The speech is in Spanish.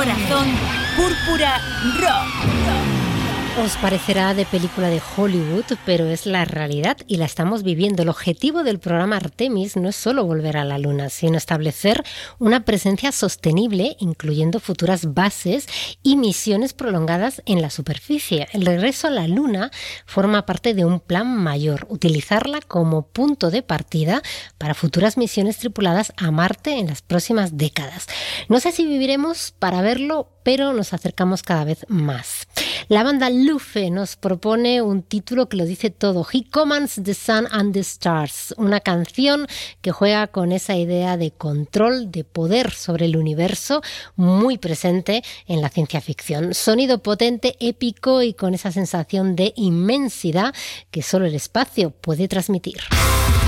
Corazón Púrpura Rock. Os parecerá de película de Hollywood, pero es la realidad y la estamos viviendo. El objetivo del programa Artemis no es solo volver a la Luna, sino establecer una presencia sostenible, incluyendo futuras bases y misiones prolongadas en la superficie. El regreso a la Luna forma parte de un plan mayor, utilizarla como punto de partida para futuras misiones tripuladas a Marte en las próximas décadas. No sé si viviremos para verlo, pero nos acercamos cada vez más. La banda Lufe nos propone un título que lo dice todo: He Commands the Sun and the Stars, una canción que juega con esa idea de control, de poder sobre el universo, muy presente en la ciencia ficción. Sonido potente, épico y con esa sensación de inmensidad que solo el espacio puede transmitir.